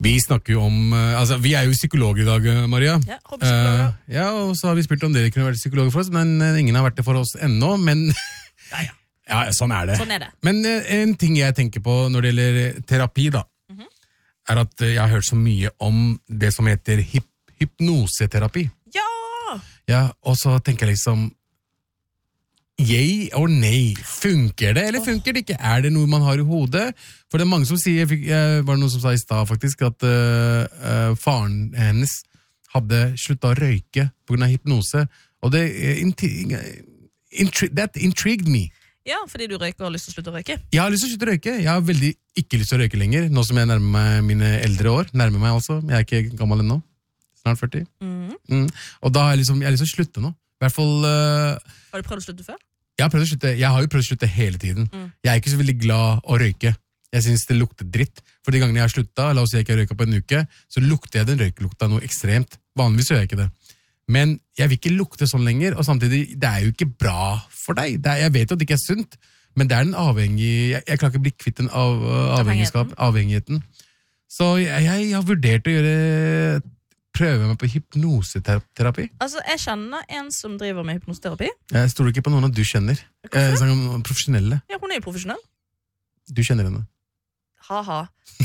Vi snakker jo om, altså vi jo psykologer I dag, Maria. Ja, hobbypsykologer. Ja, og så har vi spurt om dere kunne vært psykologer for oss, men ingen har vært det for oss ennå, men ja, sånn det. Sånn det. Men en ting jeg tenker på når det gjelder terapi da, at jeg har hørt så mye om det som heter hypnoseterapi. Ja, og så tenker jeg liksom, yay og nei, funker det, eller funker det ikke? Det noe man har I hodet? For det mange som sier, var det noen som sa I sted faktisk, at faren hennes hadde sluttet å røyke på grunn av hypnose, og det that intrigued me. Ja, fordi du røyker og har lyst til å slutte å røyke. Jeg har lyst til å slutte å røyke. Jeg har veldig ikke lyst til å røyke lenger, nå som jeg nærmer meg mine eldre år. Nærmer meg altså, jeg ikke gammel ennå. Snart 40. Og da har jeg lyst til å slutte nå. I hvert fall... Har du prøvd å slutte før? Jeg har jo prøvd å slutte hele tiden. Jeg ikke så veldig glad å røyke. Jeg synes det lukter dritt. For de gangene jeg har sluttet, la oss si jeg ikke har røyket på en uke, så lukter jeg den røykelukta noe ekstremt. Vanligvis gjør jeg ikke det. Men jeg vil ikke lukte sånn lenger, og samtidig, det jo ikke bra for deg. Jeg vet jo at det ikke sunt, men det en avhengig... Jeg klarer ikke å bli kvitt den avhengigheten. Så jeg har vurdert å prøve meg på hypnoseterapi. Altså, jeg kjenner en som driver med hypnoseterapi. Jeg stoler ikke på noen av du kjenner. Profesjonelle. Ja, hun jo profesjonell. Du kjenner henne. Haha,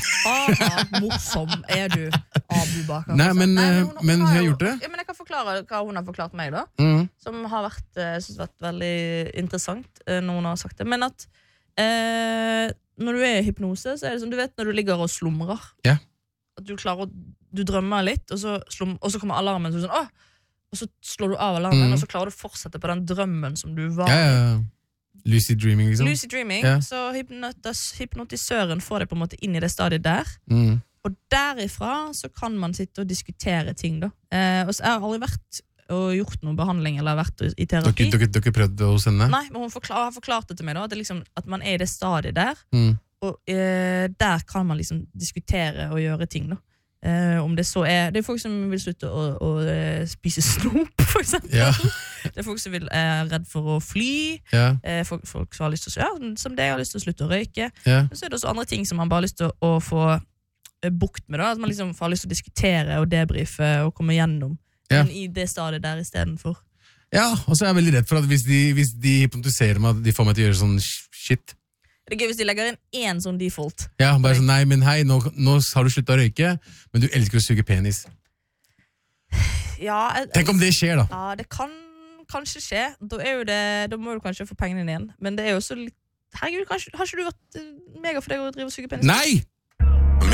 morsom du, Abu Bakar. Nei, men hun har gjort det. Ja, men jeg kan forklare hva hun har forklart meg da. Som har synes vært veldig interessant når hun har sagt det. Men at når du I hypnose, så det sånn, du vet når du ligger og slumrer. Ja. At du drømmer litt, og så kommer alarmen, så sånn, og så slår du av alarmen, og så klarer du å fortsette på den drømmen som du var I. Ja. Lucid dreaming, liksom. Lucid dreaming, så hypnotisøren får deg på en måte inn I det stadiet der. Og derifra så kan man sitte og diskutere ting da. Og så jeg har aldri vært og gjort noen behandling eller vært I terapi. Dere prøvde hos henne? Nei, men hun har forklart det til meg da, at, liksom, at man I det stadiet der, og der kan man liksom diskutere og gjøre ting da. Om det så det folk som vil slutte å spise snop for eksempel. Det folk som redd for å fly, folk som har lyst til å som det har lyst til å slutte å røyke, men så det også andre ting som man bare har lyst til å få bukt med da, at man liksom har lyst til å diskutere og debrife og komme gjennom I det stadiet der I stedet for. Ja, og så jeg veldig redd for at hvis de hypnotiserer meg, at de får meg til å gjøre sånn shit. Det gøy hvis de legger inn en sånn default. Ja, bare sånn, nei, men hei, nå har du sluttet å røyke, men du elsker å suge penis. Ja, tenk om det skjer da. Ja, det kan kanskje skje. Da må du kanskje få pengene inn igjen. Men det jo også litt, herregud, har ikke du vært mega for deg å drive og suge penis? Nei!